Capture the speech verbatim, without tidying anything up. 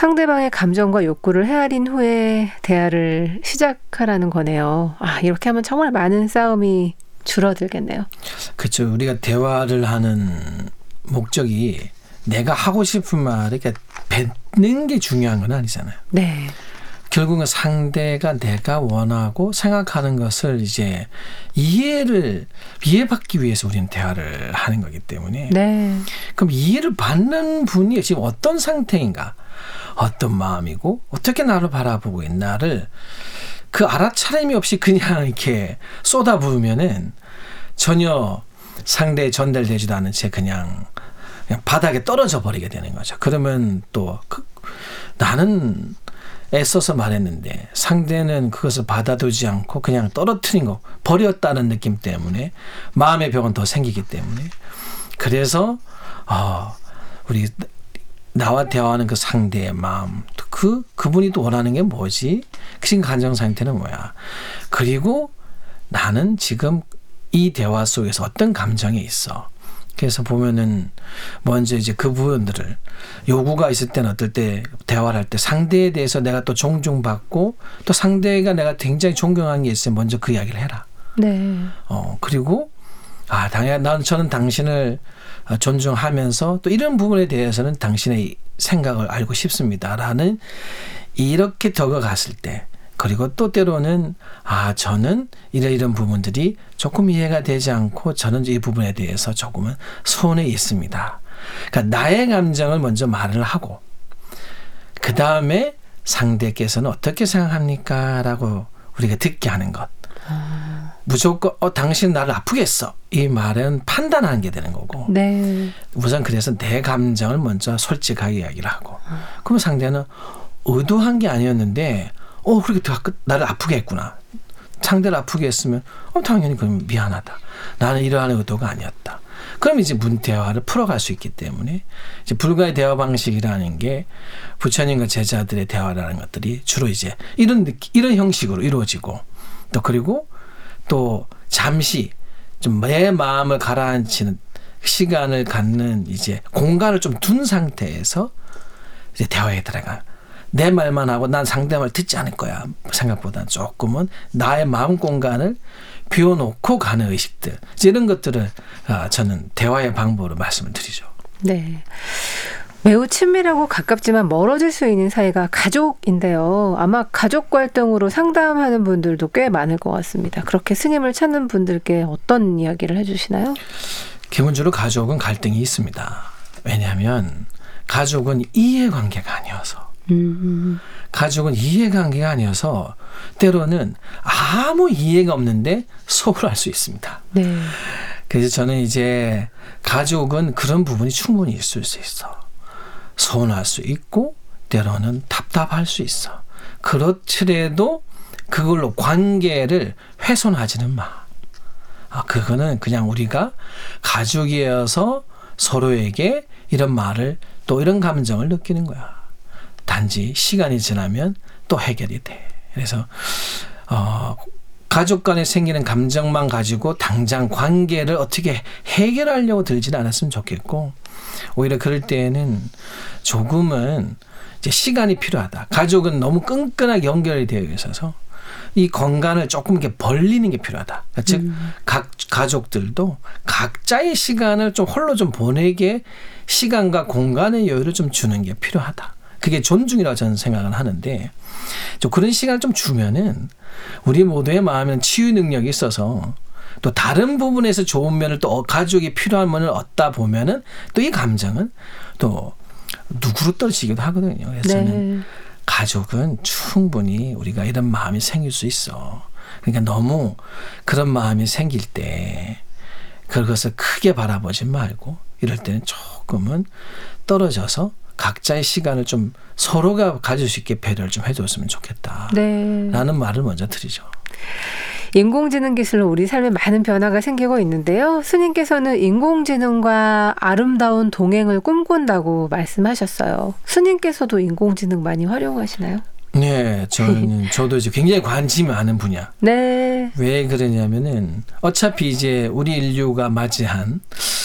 상대방의 감정과 욕구를 헤아린 후에 대화를 시작하라는 거네요. 아, 이렇게 하면 정말 많은 싸움이 줄어들겠네요. 그렇죠. 우리가 대화를 하는 목적이 내가 하고 싶은 말을 이렇게 뱉는 게 중요한 건 아니잖아요. 네. 결국은 상대가 내가 원하고 생각하는 것을 이제 이해를 이해받기 위해서 우리는 대화를 하는 거기 때문에 네. 그럼 이해를 받는 분이 지금 어떤 상태인가, 어떤 마음이고 어떻게 나를 바라보고 있나를 그 알아차림이 없이 그냥 이렇게 쏟아부으면은 전혀 상대에 전달되지도 않은 채 그냥, 그냥 바닥에 떨어져 버리게 되는 거죠. 그러면 또 그, 나는 애써서 말했는데 상대는 그것을 받아두지 않고 그냥 떨어뜨린 거, 버렸다는 느낌 때문에 마음의 벽은 더 생기기 때문에, 그래서 어, 우리 나와 대화하는 그 상대의 마음, 그 그분이 또 원하는 게 뭐지? 그 지금 감정 상태는 뭐야? 그리고 나는 지금 이 대화 속에서 어떤 감정이 있어? 그래서 보면은 먼저 이제 그 부분들을, 요구가 있을 때는 어떨 때 대화를 할 때 상대에 대해서 내가 또 존중받고 또 상대가 내가 굉장히 존경하는 게 있으면 먼저 그 이야기를 해라. 네. 어, 그리고 아, 당연 난 저는 당신을 존중하면서 또 이런 부분에 대해서는 당신의 생각을 알고 싶습니다라는, 이렇게 적어갔을 때, 그리고 또 때로는 아, 저는 이런 이런 부분들이 조금 이해가 되지 않고 저는 이 부분에 대해서 조금은 손해 있습니다. 그러니까 나의 감정을 먼저 말을 하고 그 다음에 상대께서는 어떻게 생각합니까? 라고 우리가 듣게 하는 것. 아. 무조건 어, 당신 나를 아프게 했어. 이 말은 판단하는 게 되는 거고. 네. 우선 그래서 내 감정을 먼저 솔직하게 이야기를 하고. 그러면 상대는 의도한 게 아니었는데 어, 그렇게 나를 아프게 했구나. 상대를 아프게 했으면 어, 당연히 그럼 미안하다. 나는 이러한 의도가 아니었다. 그럼 이제 문 대화를 풀어갈 수 있기 때문에 이제 불가의 대화 방식이라는 게 부처님과 제자들의 대화라는 것들이 주로 이제 이런 느낌, 이런 형식으로 이루어지고, 또 그리고 또 잠시 좀 내 마음을 가라앉히는 시간을 갖는 이제 공간을 좀 둔 상태에서 이제 대화에 들어가. 내 말만 하고 난 상대 말 듣지 않을 거야 생각보다는 조금은 나의 마음 공간을 비워놓고 가는 의식들, 이런 것들을 저는 대화의 방법으로 말씀을 드리죠. 네. 매우 친밀하고 가깝지만 멀어질 수 있는 사이가 가족인데요. 아마 가족 갈등으로 상담하는 분들도 꽤 많을 것 같습니다. 그렇게 스님을 찾는 분들께 어떤 이야기를 해주시나요? 기본적으로 가족은 갈등이 있습니다. 왜냐하면 가족은 이해관계가 아니어서. 음. 가족은 이해관계가 아니어서 때로는 아무 이해가 없는데 속을 알 수 있습니다. 네. 그래서 저는 이제 가족은 그런 부분이 충분히 있을 수 있어. 서운할 수 있고 때로는 답답할 수 있어. 그렇더라도 그걸로 관계를 훼손하지는 마. 아, 그거는 그냥 우리가 가족이어서 서로에게 이런 말을, 또 이런 감정을 느끼는 거야. 단지 시간이 지나면 또 해결이 돼. 그래서 어, 가족 간에 생기는 감정만 가지고 당장 관계를 어떻게 해결하려고 들지는 않았으면 좋겠고, 오히려 그럴 때에는 조금은 이제 시간이 필요하다. 가족은 너무 끈끈하게 연결이 되어 있어서 이 공간을 조금 이렇게 벌리는 게 필요하다. 그러니까 즉, 음. 각 가족들도 각자의 시간을 좀 홀로 좀 보내게 시간과 공간의 여유를 좀 주는 게 필요하다. 그게 존중이라고 저는 생각을 하는데, 좀 그런 시간을 좀 주면은 우리 모두의 마음에는 치유 능력이 있어서 또 다른 부분에서 좋은 면을, 또 가족이 필요한 면을 얻다 보면은 또 이 감정은 또 누구로 떨어지기도 하거든요. 그래서 저는 네. 가족은 충분히 우리가 이런 마음이 생길 수 있어. 그러니까 너무 그런 마음이 생길 때 그것을 크게 바라보지 말고 이럴 때는 조금은 떨어져서 각자의 시간을 좀 서로가 가질 수 있게 배려를 좀 해줬으면 좋겠다. 네. 라는 말을 먼저 드리죠. 인공지능 기술로 우리 삶에 많은 변화가 생기고 있는데요. 스님께서는 인공지능과 아름다운 동행을 꿈꾼다고 말씀하셨어요. 스님께서도 인공지능 많이 활용하시나요? 네, 저는 저도 이제 굉장히 관심이 많은 분야. 네. 왜 그러냐면은 어차피 이제 우리 인류가 맞이한